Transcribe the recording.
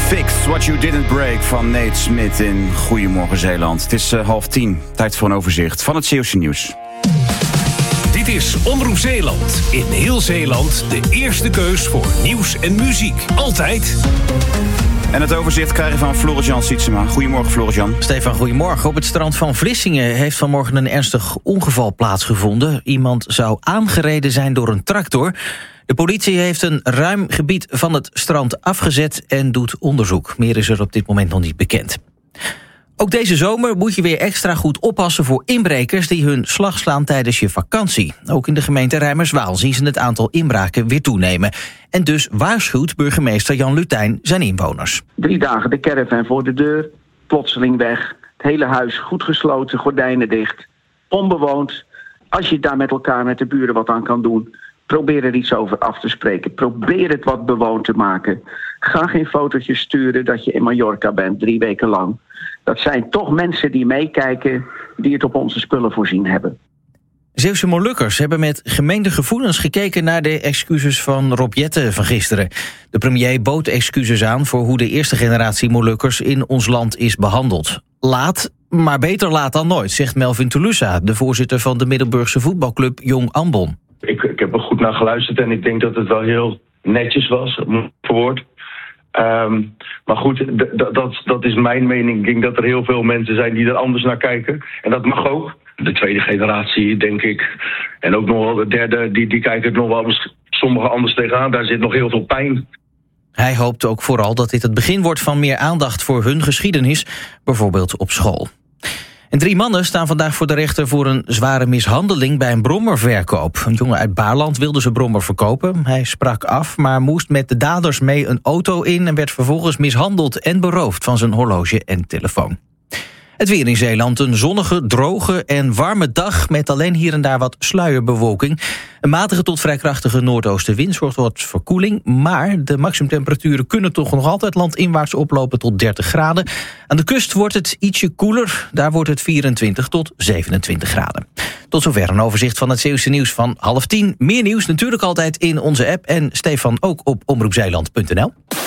Fix What You Didn't Break van Nate Smith in Goedemorgen Zeeland. Het is 9:30, tijd voor een overzicht van het Zeeuwse nieuws. Dit is Omroep Zeeland. In heel Zeeland de eerste keus voor nieuws en muziek. Altijd. En het overzicht krijgen van Floris-Jan Sietsema. Goedemorgen, Floris-Jan. Stefan, goedemorgen. Op het strand van Vlissingen heeft vanmorgen een ernstig ongeval plaatsgevonden. Iemand zou aangereden zijn door een tractor. De politie heeft een ruim gebied van het strand afgezet en doet onderzoek. Meer is er op dit moment nog niet bekend. Ook deze zomer moet je weer extra goed oppassen voor inbrekers die hun slag slaan tijdens je vakantie. Ook in de gemeente Rijmerswaal zien ze het aantal inbraken weer toenemen. En dus waarschuwt burgemeester Jan Lutijn zijn inwoners. 3 dagen de caravan voor de deur, plotseling weg. Het hele huis goed gesloten, gordijnen dicht, onbewoond. Als je daar met elkaar, met de buren wat aan kan doen, probeer er iets over af te spreken. Probeer het wat bewoond te maken. Ga geen fotootjes sturen dat je in Mallorca bent 3 weken lang. Dat zijn toch mensen die meekijken, die het op onze spullen voorzien hebben. Zeeuwse Molukkers hebben met gemengde gevoelens gekeken naar de excuses van Rob Jetten van gisteren. De premier bood excuses aan voor hoe de eerste generatie Molukkers in ons land is behandeld. Laat, maar beter laat dan nooit, zegt Melvin Toulousa, de voorzitter van de Middelburgse voetbalclub Jong Ambon. Ik heb er goed naar geluisterd en ik denk dat het wel heel netjes was, verwoord. Maar goed, dat is mijn mening. Ik denk dat er heel veel mensen zijn die er anders naar kijken. En dat mag ook. De tweede generatie, denk ik. En ook nog wel de derde, die kijken er nog wel sommigen anders tegenaan. Daar zit nog heel veel pijn. Hij hoopt ook vooral dat dit het begin wordt van meer aandacht voor hun geschiedenis, bijvoorbeeld op school. En 3 mannen staan vandaag voor de rechter voor een zware mishandeling bij een brommerverkoop. Een jongen uit Baarland wilde zijn brommer verkopen. Hij sprak af, maar moest met de daders mee een auto in en werd vervolgens mishandeld en beroofd van zijn horloge en telefoon. Het weer in Zeeland, een zonnige, droge en warme dag met alleen hier en daar wat sluierbewolking. Een matige tot vrij krachtige noordoostenwind zorgt voor wat verkoeling, maar de maximumtemperaturen kunnen toch nog altijd landinwaarts oplopen tot 30 graden. Aan de kust wordt het ietsje koeler, daar wordt het 24 tot 27 graden. Tot zover een overzicht van het Zeeuwse nieuws van 9:30. Meer nieuws natuurlijk altijd in onze app en Stefan ook op omroepzeeland.nl.